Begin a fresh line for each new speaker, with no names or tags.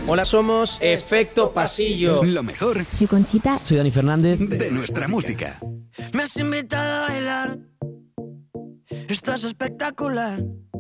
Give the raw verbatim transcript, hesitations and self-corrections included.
Hola, somos Efecto Pasillo.
Lo mejor.
Soy Conchita.
Soy Dani Fernández.
De nuestra música.
Me has invitado a bailar. Estás espectacular.